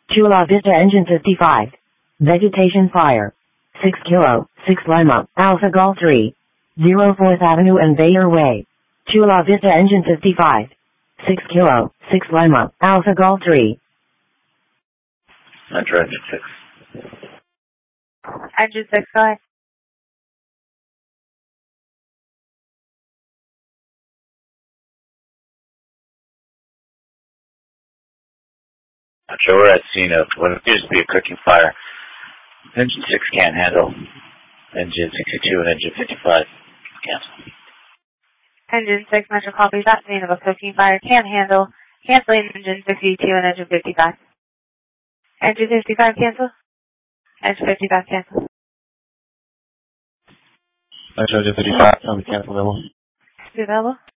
Chula Vista Engine 55. Vegetation fire. 6 Kilo, 6 Lima, Alpha Golf 3. 04th Avenue and Bayer Way. Chula Vista Engine 55. 6 Kilo, 6 Lima, Alpha Golf 3. Metro Engine 6. Engine 6, go ahead. Metro, we're at scene of what appears to be a cooking fire. Engine 6 can't handle. Engine 62 and engine 55 cancel. Engine 6, Metro copies that scene of a cooking fire. Can't handle. Canceling engine 62 and engine 55. Engine 55 cancel. Engine 55 cancel. Metro engine 55, tell me cancel available. Available.